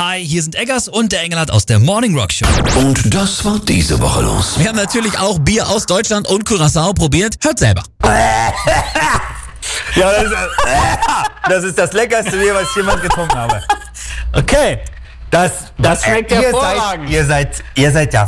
Hi, hier sind Eggers und der Engelhardt aus der Morning Rock Show. Und das war diese Woche los. Wir haben natürlich auch Bier aus Deutschland und Curaçao probiert. Hört selber. Ja, das ist das leckerste Bier, was ich jemals getrunken habe. Okay, das schmeckt hervorragend. Ihr seid ja